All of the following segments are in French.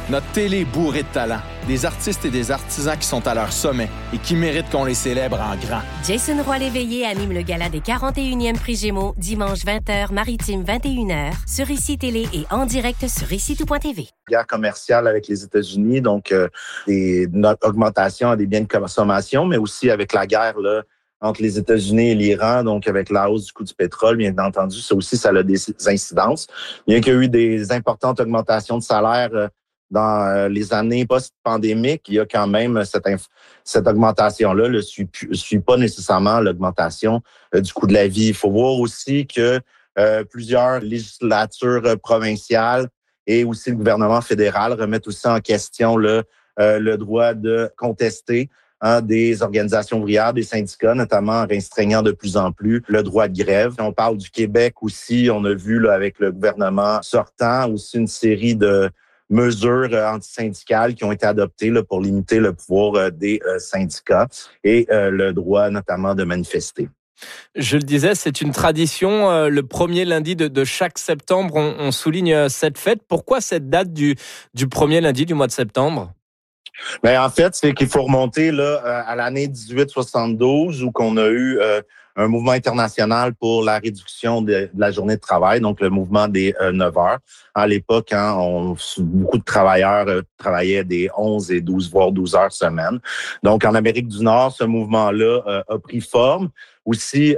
Notre télé est bourrée de talent. Des artistes et des artisans qui sont à leur sommet et qui méritent qu'on les célèbre en grand. Jason Roy-Léveillé anime le gala des 41e Prix Gémeaux, dimanche 20h, maritime 21h, sur ICI Télé et en direct sur ICI-tout.tv. Guerre commerciale avec les États-Unis, donc notre augmentation à des biens de consommation, mais aussi avec la guerre là, entre les États-Unis et l'Iran, donc avec la hausse du coût du pétrole, bien entendu, ça aussi, ça a des incidences. Bien qu'il y a eu des importantes augmentations de salaire dans les années post-pandémiques, il y a quand même cette augmentation-là ne suit pas nécessairement l'augmentation du coût de la vie. Il faut voir aussi que plusieurs législatures provinciales et aussi le gouvernement fédéral remettent aussi en question le droit de contester des organisations ouvrières, des syndicats, notamment en restreignant de plus en plus le droit de grève. On parle du Québec aussi, on a vu là, avec le gouvernement sortant aussi une série de mesures antisyndicales qui ont été adoptées là, pour limiter le pouvoir des syndicats et le droit notamment de manifester. Je le disais, c'est une tradition. Le premier lundi de chaque septembre, on souligne cette fête. Pourquoi cette date du premier lundi du mois de septembre? Ben en fait, c'est qu'il faut remonter là à l'année 1872 où qu'on a eu un mouvement international pour la réduction de la journée de travail, donc le mouvement des 9 heures. À l'époque, beaucoup de travailleurs travaillaient des 11 et 12, voire 12 heures semaine. Donc, en Amérique du Nord, ce mouvement-là a pris forme. Aussi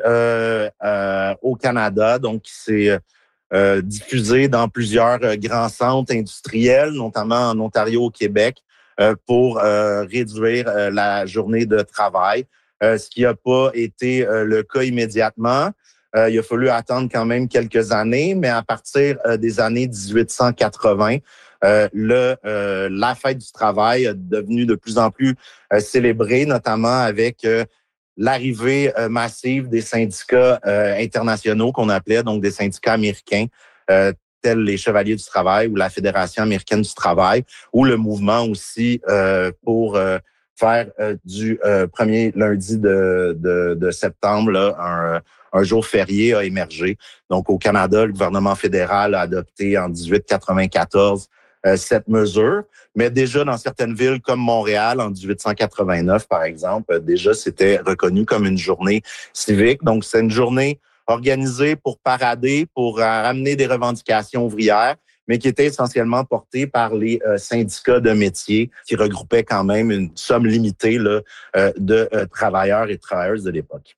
au Canada, donc qui s'est diffusé dans plusieurs grands centres industriels, notamment en Ontario, au Québec, pour réduire la journée de travail. Ce qui n'a pas été le cas immédiatement. Il a fallu attendre quand même quelques années, mais à partir des années 1880, la fête du travail est devenue de plus en plus célébrée, notamment avec l'arrivée massive des syndicats internationaux qu'on appelait donc des syndicats américains, tels les Chevaliers du Travail ou la Fédération américaine du travail, ou le mouvement aussi pour faire du premier lundi de septembre là, un jour férié a émergé. Donc, au Canada, le gouvernement fédéral a adopté en 1894 cette mesure. Mais déjà, dans certaines villes comme Montréal, en 1889, par exemple, déjà, c'était reconnu comme une journée civique. Donc, c'est une journée organisée pour parader, pour ramener des revendications ouvrières, mais qui était essentiellement portée par les syndicats de métiers qui regroupaient quand même une somme limitée là, de travailleurs et de travailleuses de l'époque.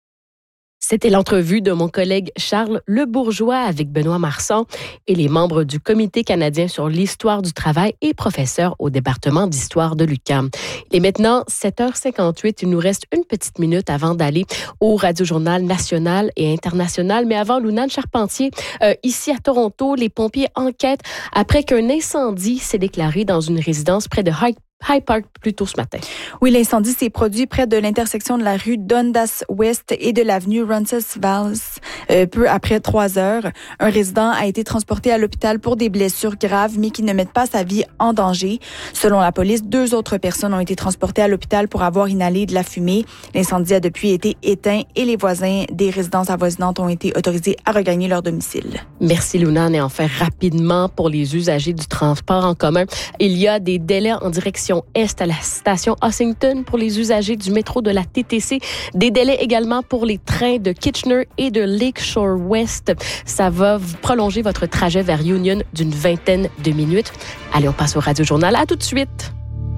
C'était l'entrevue de mon collègue Charles Lebourgeois avec Benoît Marsan et les membres du Comité canadien sur l'histoire du travail et professeur au département d'histoire de l'UQAM. Et maintenant, 7h58, il nous reste une petite minute avant d'aller au Radio-Journal national et international. Mais avant, Lounane Charpentier, ici à Toronto, les pompiers enquêtent après qu'un incendie s'est déclaré dans une résidence près de High Park plus tôt ce matin. Oui, l'incendie s'est produit près de l'intersection de la rue Dundas West et de l'avenue Roncesvalles peu après 3 heures. Un résident a été transporté à l'hôpital pour des blessures graves, mais qui ne mettent pas sa vie en danger. Selon la police, 2 autres personnes ont été transportées à l'hôpital pour avoir inhalé de la fumée. L'incendie a depuis été éteint et les voisins des résidences avoisinantes ont été autorisés à regagner leur domicile. Merci Lounane. Et enfin, rapidement, pour les usagers du transport en commun, il y a des délais en direction est à la station Ossington pour les usagers du métro de la TTC. Des délais également pour les trains de Kitchener et de Lakeshore West. Ça va vous prolonger votre trajet vers Union d'une 20aine de minutes. Allez, on passe au Radio-Journal. À tout de suite.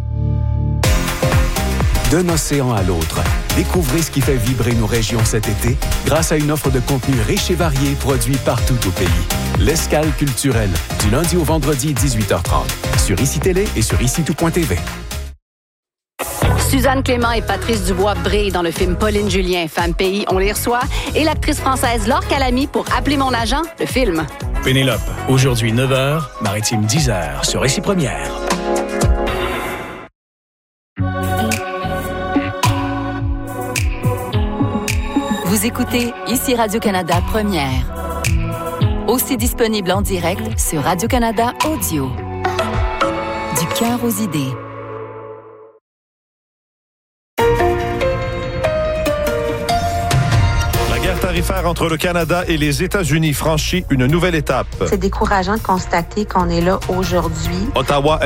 D'un océan à l'autre, découvrez ce qui fait vibrer nos régions cet été grâce à une offre de contenu riche et varié produit partout au pays. L'Escale culturelle, du lundi au vendredi 18h30, sur ICI Télé et sur ICI-tout.tv. Suzanne Clément et Patrice Dubois brillent dans le film Pauline Julien, Femme Pays, on les reçoit, et l'actrice française Laure Calamy pour Appeler mon agent, le film. Pénélope, aujourd'hui 9h, maritime 10h, sur ICI Première. Vous écoutez ici Radio-Canada Première. Aussi disponible en direct sur Radio-Canada Audio. Du cœur aux idées. La guerre tarifaire entre le Canada et les États-Unis franchit une nouvelle étape. C'est décourageant de constater qu'on est là aujourd'hui. Ottawa